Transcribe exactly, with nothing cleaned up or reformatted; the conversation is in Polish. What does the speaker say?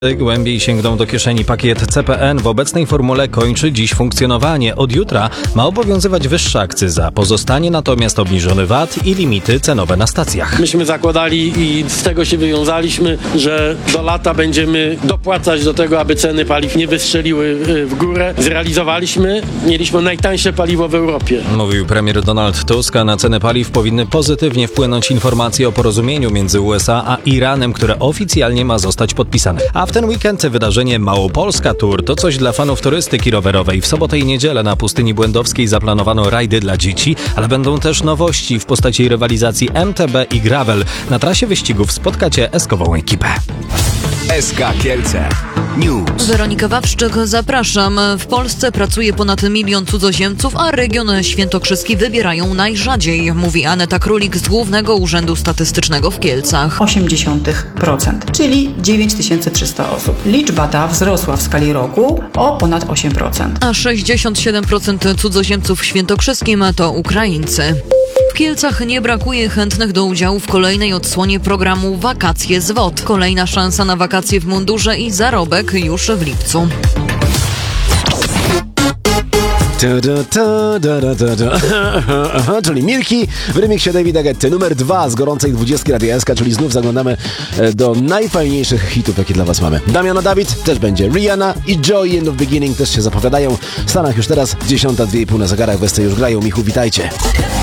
Głębiej sięgną do kieszeni. Pakiet C P N w obecnej formule kończy dziś funkcjonowanie. Od jutra ma obowiązywać wyższa akcyza. Pozostanie natomiast obniżony V A T i limity cenowe na stacjach. Myśmy zakładali i z tego się wywiązaliśmy, że do lata będziemy dopłacać do tego, aby ceny paliw nie wystrzeliły w górę. Zrealizowaliśmy, mieliśmy najtańsze paliwo w Europie. Mówił premier Donald Tusk, a na ceny paliw powinny pozytywnie wpłynąć informacje o porozumieniu między U S A a Iranem, które oficjalnie ma zostać podpisane. A w ten weekend wydarzenie Małopolska Tour to coś dla fanów turystyki rowerowej. W sobotę i niedzielę na Pustyni Błędowskiej zaplanowano rajdy dla dzieci, ale będą też nowości w postaci rywalizacji M T B i gravel. Na trasie wyścigów spotkacie eskową ekipę. S K Kielce News. Weronika Wawrzyk, zapraszam. W Polsce pracuje ponad milion cudzoziemców, a region świętokrzyski wybierają najrzadziej, mówi Aneta Królik z Głównego Urzędu Statystycznego w Kielcach. osiemdziesiąt procent, czyli dziewięć tysięcy trzysta osób. Liczba ta wzrosła w skali roku o ponad osiem procent. A sześćdziesiąt siedem procent cudzoziemców w Świętokrzyskim to Ukraińcy. W Kielcach nie brakuje chętnych do udziału w kolejnej odsłonie programu Wakacje z W O T. Kolejna szansa na wakacje w mundurze i zarobek już w lipcu. Czyli Milki w remiksie Davida Guetty, numer dwa z gorącej dwudziestki Radia S K, czyli znów zaglądamy do najfajniejszych hitów, jakie dla was mamy. Damiana Dawid też będzie, Rihanna i Joy End of Beginning też się zapowiadają. W Stanach już teraz dziesiąta, dwie i pół na zegarach, Westy już grają. Michu, witajcie.